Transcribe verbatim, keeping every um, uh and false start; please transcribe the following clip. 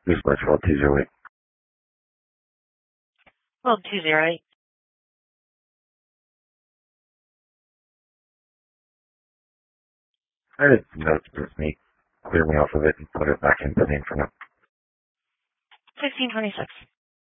This is twelve two zero eight. twelve two zero eight. I had notes with me. Clear me off of it and put it back into the name for now. fifteen twenty-six.